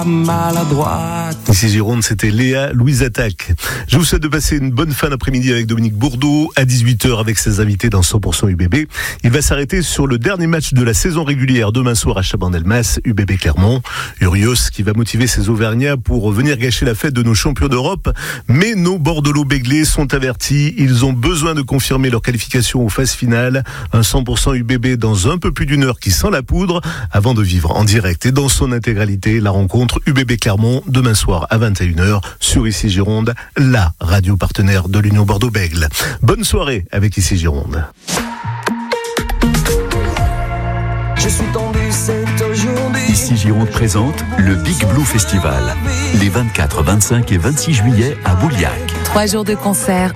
pas maladroite. Ici Gironde, c'était Léa Louise Attaque. Je vous souhaite de passer une bonne fin d'après-midi avec Dominique Bourdeau à 18h avec ses invités dans 100% UBB. Il va s'arrêter sur le dernier match de la saison régulière demain soir à Chabandelmas, UBB Clermont. Urios qui va motiver ses Auvergnats pour venir gâcher la fête de nos champions d'Europe. Mais nos Bordelot-Béglés sont avertis. Ils ont besoin de confirmer leur qualification aux phases finales. Un 100% UBB dans un peu plus d'une heure qui sent la poudre avant de vivre en direct et dans son intégralité la rencontre UBB Clermont demain soir à 21h sur Ici Gironde, la radio partenaire de l'Union Bordeaux-Bègles. Bonne soirée avec Ici Gironde. Je suis tombé cette aujourd'hui. Ici Gironde présente le Big Blue Festival. Les 24, 25 et 26 juillet à Bouliac. 3 jours de concert